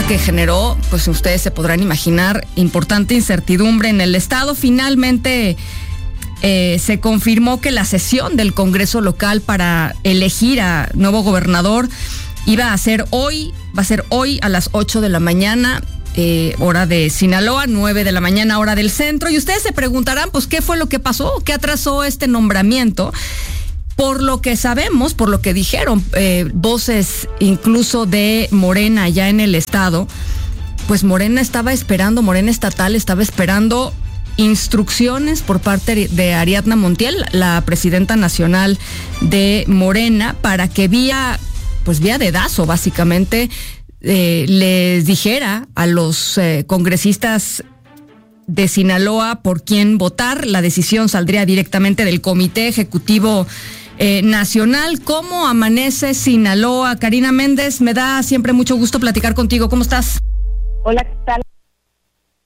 que generó, pues ustedes se podrán imaginar, importante incertidumbre en el estado. Finalmente se confirmó que la sesión del Congreso local para elegir a nuevo gobernador va a ser hoy a las 8 de la mañana, hora de Sinaloa, 9 de la mañana, hora del centro. Y ustedes se preguntarán, pues, ¿qué fue lo que pasó? ¿Qué atrasó este nombramiento? Por lo que sabemos, por lo que dijeron voces incluso de Morena allá en el estado, pues Morena estatal estaba esperando instrucciones por parte de Ariadna Montiel, la presidenta nacional de Morena, para que vía dedazo, básicamente, les dijera a los congresistas de Sinaloa por quién votar. La decisión saldría directamente del Comité Ejecutivo Nacional. ¿Cómo amanece Sinaloa? Karina Méndez, me da siempre mucho gusto platicar contigo. ¿Cómo estás? Hola, ¿qué tal?